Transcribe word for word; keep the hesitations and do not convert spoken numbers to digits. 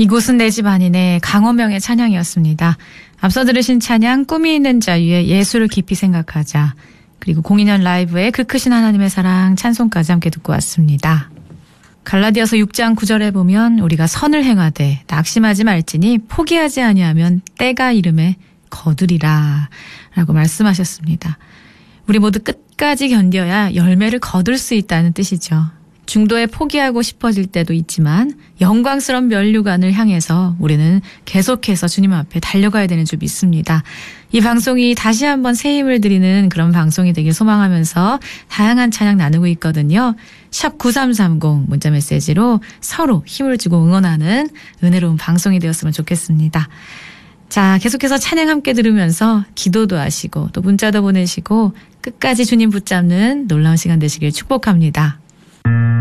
이곳은 내 집 아니네, 강호명의 찬양이었습니다. 앞서 들으신 찬양 꿈이 있는 자유의 예수를 깊이 생각하자, 그리고 공인현 라이브의 그 크신 하나님의 사랑 찬송까지 함께 듣고 왔습니다. 갈라디아서 육 장 구 절에 보면 우리가 선을 행하되 낙심하지 말지니 포기하지 아니하면 때가 이름에 거두리라 라고 말씀하셨습니다. 우리 모두 끝까지 견뎌야 열매를 거둘 수 있다는 뜻이죠. 중도에 포기하고 싶어질 때도 있지만 영광스러운 면류관을 향해서 우리는 계속해서 주님 앞에 달려가야 되는 줄 믿습니다. 이 방송이 다시 한번 새 힘을 드리는 그런 방송이 되길 소망하면서 다양한 찬양 나누고 있거든요. 샵 구삼삼공 문자메시지로 서로 힘을 주고 응원하는 은혜로운 방송이 되었으면 좋겠습니다. 자, 계속해서 찬양 함께 들으면서 기도도 하시고 또 문자도 보내시고 끝까지 주님 붙잡는 놀라운 시간 되시길 축복합니다.